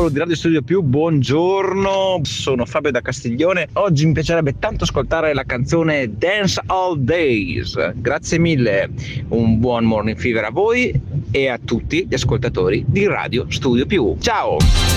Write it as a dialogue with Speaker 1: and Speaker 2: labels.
Speaker 1: Stefano di Radio Studio Più, buongiorno, sono Fabio da Castiglione. Oggi mi piacerebbe tanto ascoltare la canzone Dance All Days. Grazie mille, un buon morning fever a voi e a tutti gli ascoltatori di Radio Studio Più. Ciao!